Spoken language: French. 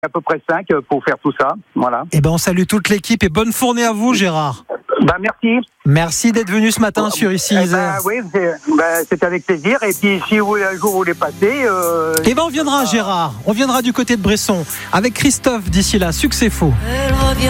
à peu près 5 pour faire tout ça. Voilà. Eh ben, on salue toute l'équipe et bonne fournée à vous, Gérard. Merci. Merci d'être venu ce matin sur Ici Isère. Oui, c'est avec plaisir. Et puis, si vous, un jour vous voulez passer... Eh ben, on viendra, Gérard. On viendra du côté de Bresson avec Christophe d'ici là. Succès faux.